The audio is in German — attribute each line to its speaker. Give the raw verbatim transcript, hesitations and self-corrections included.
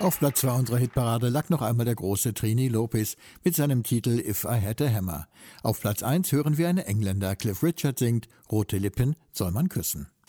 Speaker 1: Auf Platz zwei unserer Hitparade lag noch einmal der große Trini Lopez mit seinem Titel If I Had a Hammer. Auf Platz eins hören wir einen Engländer, Cliff Richard singt Rote Lippen soll man küssen.